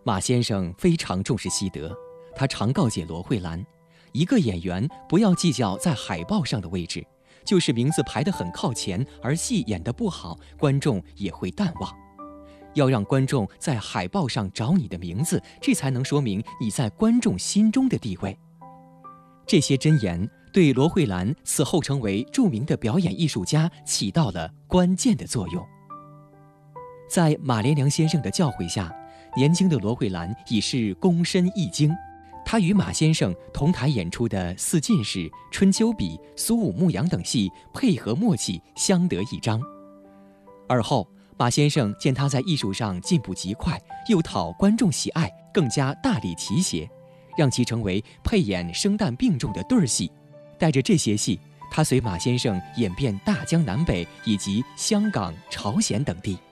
马先生非常重视西德，他常告诫罗慧兰，一个演员不要计较在海报上的位置，就是名字排得很靠前，而戏演得不好，观众也会淡忘。要让观众在海报上找你的名字，这才能说明你在观众心中的地位。这些箴言对罗慧兰此后成为著名的表演艺术家起到了关键的作用。在马连良先生的教诲下，年轻的罗慧兰已是躬身一经。她与马先生同台演出的《四进士》《春秋笔》《苏武牧羊》等戏配合默契，相得益彰。而后马先生见她在艺术上进步极快，又讨观众喜爱，更加大力提携，让其成为配演生旦并重的对儿戏。带着这些戏，他随马先生演遍大江南北以及香港、朝鲜等地。